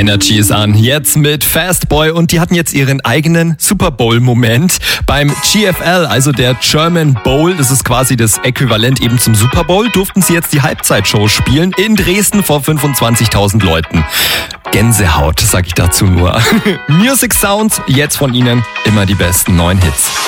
Energy ist an, jetzt mit Fastboy und die hatten jetzt ihren eigenen Super Bowl-Moment beim GFL, also der German Bowl. Das ist quasi das Äquivalent eben zum Super Bowl. Durften sie jetzt die Halbzeitshow spielen in Dresden vor 25.000 Leuten. Gänsehaut, sag ich dazu nur. Music Sounds, jetzt von ihnen immer die besten neuen Hits.